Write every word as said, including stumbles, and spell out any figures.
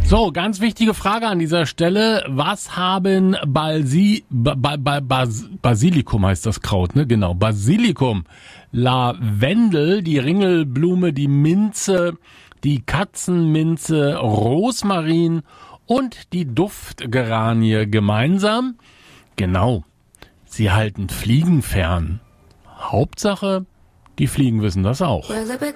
So, ganz wichtige Frage an dieser Stelle. Was haben Balsi, ba, ba, ba, Bas, Basilikum heißt das Kraut, ne? Genau, Basilikum, Lavendel, die Ringelblume, die Minze, die Katzenminze, Rosmarin und die Duftgeranie gemeinsam? Genau, sie halten Fliegen fern. Hauptsache, die Fliegen wissen das auch.